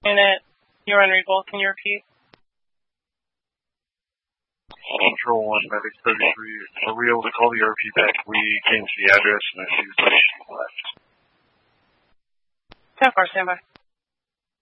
Unit, you're unreadable. Can you repeat? Control 1, Medic 33. Are we able to call the RP back? We came to the address and I see the patient left. 10-4, standby.